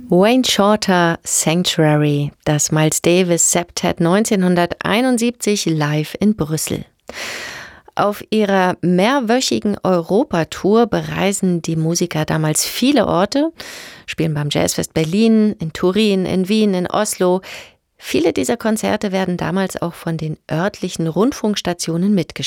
Wayne Shorter Sanctuary, das Miles Davis Septet 1971 live in Brüssel. Auf ihrer mehrwöchigen Europatour bereisen die Musiker damals viele Orte, spielen beim Jazzfest Berlin, in Turin, in Wien, in Oslo. Viele dieser Konzerte werden damals auch von den örtlichen Rundfunkstationen mitgestrahlt.